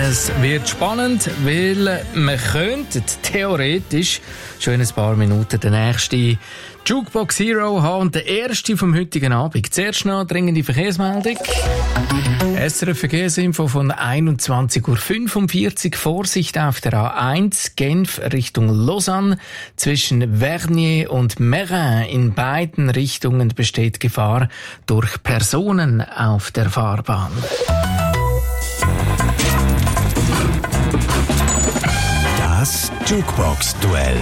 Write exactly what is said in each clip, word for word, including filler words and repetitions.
Es wird spannend, weil man könnte theoretisch schon in ein paar Minuten den nächsten Jukebox Hero haben und der erste vom heutigen Abend. Zuerst noch dringende Verkehrsmeldung. S R F Verkehrsinfo von einundzwanzig Uhr fünfundvierzig. Vorsicht auf der A eins Genf Richtung Lausanne. Zwischen Vernier und Meyrin in beiden Richtungen besteht Gefahr durch Personen auf der Fahrbahn. Das Jukebox-Duell.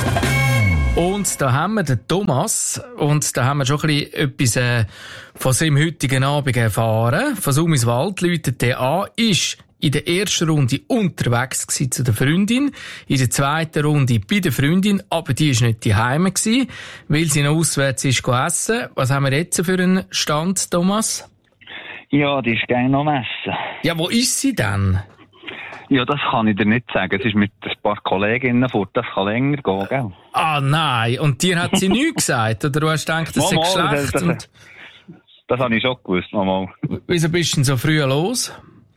Und da haben wir den Thomas und da haben wir schon ein bisschen etwas äh, von seinem heutigen Abend erfahren. Von Sumiswald läutet der an, ist in der ersten Runde unterwegs gewesen zu der Freundin, in der zweiten Runde bei der Freundin, aber die ist nicht daheim gewesen, weil sie noch auswärts ist essen. Was haben wir jetzt für einen Stand, Thomas? Ja, die ist gerne am Essen. Ja, wo ist sie denn? Ja, das kann ich dir nicht sagen. Es ist mit ein paar Kolleginnen fort, das kann länger gehen, gell? Ah, nein. Und dir hat sie nichts gesagt? Oder du hast gedacht, das sei schlecht? Das, und... das habe ich schon gewusst, mal. Wieso bist du denn so früh los?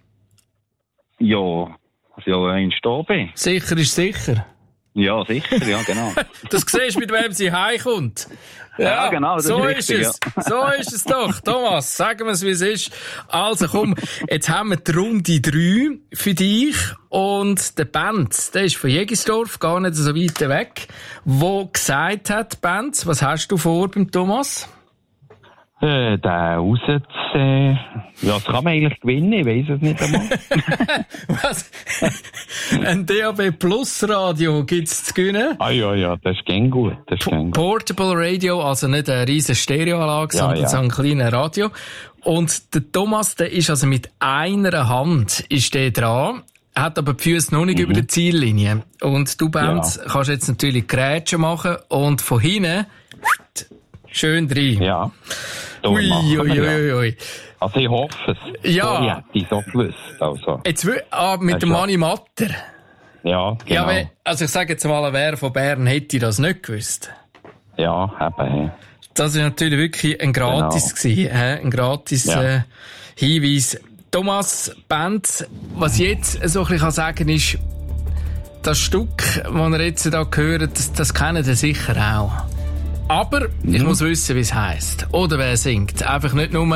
Ja, dass ich ja eins da bin. Sicher ist sicher. Ja, sicher, ja, genau. Das siehst du, mit wem sie heimkommt. Ja, ja, genau, das so ist richtig, ist es. Ja. So ist es doch. Thomas, sagen wir es, wie es ist. Also komm, jetzt haben wir die Runde drei für dich. Und der Benz, der ist von Jägisdorf, gar nicht so weit weg, wo gesagt hat, Benz, was hast du vor beim Thomas? Äh, den rauszuziehen. Ja, das kann man eigentlich gewinnen, ich weiss es nicht einmal. Was? Ein D A B Plus Radio gibt's zu gewinnen? Ah ja, ja, das ist gern gut. Das ist gern gut. Portable Radio, also nicht eine riesen Stereoanlage, ja, sondern ja. so ein kleines Radio. Und der Thomas, der ist also mit einer Hand ist der dran, hat aber die Füße noch nicht mhm. über der Ziellinie. Und du, Benz, ja. kannst jetzt natürlich Grätschen machen und von hinten schön rein. Ja. Ui, ui, ui, ui, ui. Also ich hoffe es. Ja. So, ich hätte ich so gewusst. Also. Jetzt, ah, mit das dem Manni Matter. Ja, genau. Ja, aber, also ich sage jetzt mal, wer von Bern hätte das nicht gewusst? Ja, eben. Das war natürlich wirklich ein Gratis genau. gewesen, äh, ein Gratis ja. äh, Hinweis. Thomas, Benz, was ich jetzt so ein bisschen sagen kann, ist, das Stück, das ihr jetzt hier hört, das, das kennt ihr sicher auch. Aber mhm. ich muss wissen, wie es heisst. Oder wer singt. Einfach nicht nur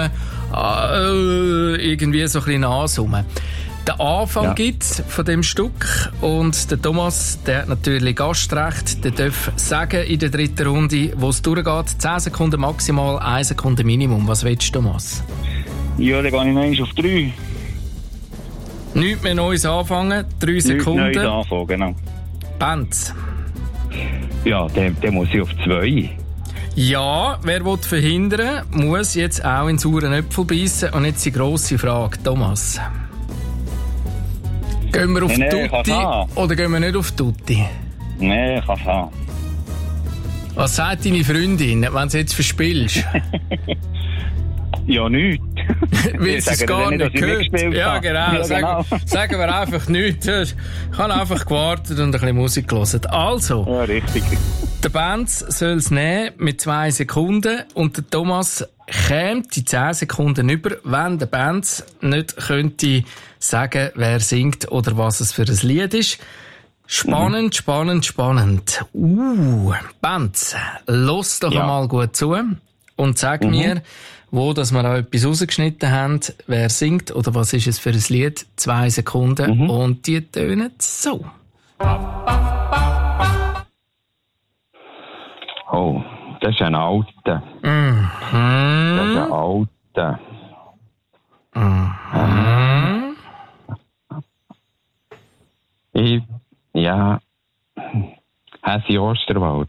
äh, irgendwie so ein bisschen ansummen. Den Anfang ja. gibt's von dem Stück. Und der Thomas, der hat natürlich Gastrecht. Der darf sagen in der dritten Runde, wo es durchgeht. zehn Sekunden maximal, eine Sekunde Minimum. Was willst du, Thomas? Ja, dann gehe ich noch eins auf drei. Nichts mehr Neues anfangen. Drei Sekunden. Nichts Neues anfangen, genau. Benz. Ja, dann, dann muss ich auf zwei. Ja, wer will verhindern, muss jetzt auch in sauren Äpfel beißen. Und jetzt die grosse Frage, Thomas. Gehen wir auf nee, nee, Tutti oder gehen wir nicht auf Tutti? Nein, ich kann es haben. Was sagt deine Freundin, wenn du jetzt verspielst? Ja, nichts. Weil sie es gar nicht, nicht gehört. Ja, genau. Ja, sagen, genau. sagen wir einfach nichts. Ich habe einfach gewartet und ein bisschen Musik gehört. Also, ja, richtig. Der Benz soll es nehmen mit zwei Sekunden und der Thomas kämt die zehn Sekunden über, wenn der Benz nicht könnte sagen, wer singt oder was es für ein Lied ist. Spannend, mhm. spannend, spannend. Uh, Benz, los doch ja. mal gut zu und sag mhm. mir, wo dass wir auch etwas rausgeschnitten haben, wer singt oder was ist es für ein Lied. Zwei Sekunden mhm. und die tönen so. Oh, das ist ein alter. Mhm. Das ist ein alter. Mhm. Ich, ja, Häsi Osterwald.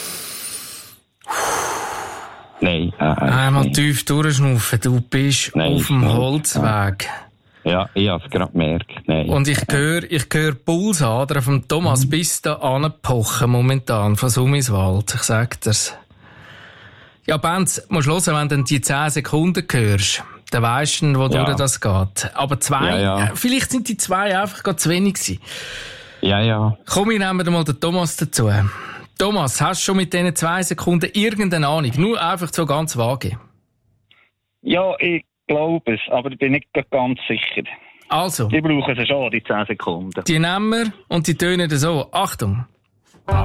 Nein. Äh, Einmal nein. tief durchschnaufen, du bist nein, auf dem nein, Holzweg. Ja, ich habe es gerade gemerkt. Nein. Und ich höre ich höre Pulsadern vom Thomas mhm. bis da anpochen momentan, von Sumiswald. Ich sag dir's. Ja, Benz, musst du hören, wenn du die zehn Sekunden hörst, dann weisst du, wodurch ja. das geht. Aber zwei, ja, ja. vielleicht sind die zwei einfach gerade zu wenig gewesen. Ja, ja. Komm, wir nehmen mal den Thomas dazu. Thomas, hast du schon mit diesen zwei Sekunden irgendeine Ahnung? Nur einfach so ganz vage. Ja, ich glaube es, aber ich bin nicht ganz sicher. Also. Die brauchen sie schon, die zehn Sekunden. Die nehmen wir und die tönen so. Achtung.